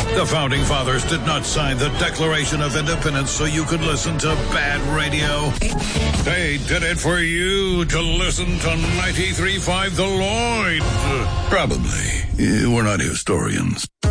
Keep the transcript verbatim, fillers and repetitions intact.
The Founding Fathers did not sign the Declaration of Independence so you could listen to bad radio. They did it for you to listen to ninety-three point five The Lloyd. Probably. We're not historians.